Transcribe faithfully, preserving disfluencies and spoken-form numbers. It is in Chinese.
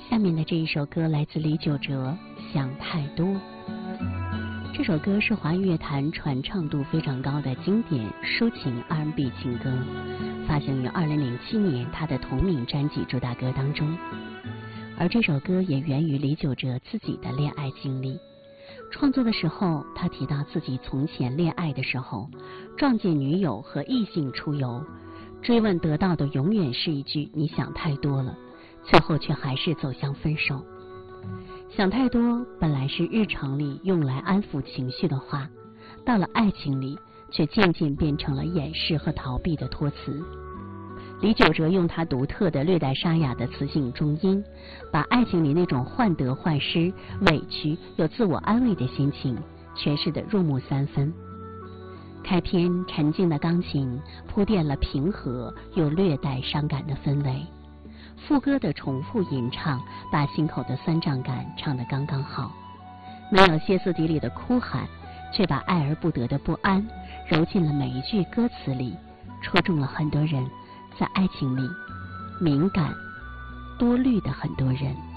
下面的这一首歌来自李玖哲，《想太多》。这首歌是华语乐坛传唱度非常高的经典抒情 R and B 情歌，发行于二零零七年他的同名专辑主打歌当中。而这首歌也源于李玖哲自己的恋爱经历。创作的时候，他提到自己从前恋爱的时候，撞见女友和异性出游，追问得到的永远是一句你想太多了，最后却还是走向分手。想太多本来是日常里用来安抚情绪的话，到了爱情里却渐渐变成了掩饰和逃避的托词。李玖哲用他独特的略带沙哑的磁性中音，把爱情里那种患得患失、委屈又自我安慰的心情诠释得入木三分。开篇沉静的钢琴铺垫了平和又略带伤感的氛围，副歌的重复吟唱把心口的酸胀感唱得刚刚好，没有歇斯底里的哭喊，却把爱而不得的不安揉进了每一句歌词里，戳中了很多人在爱情里敏感多虑的很多人。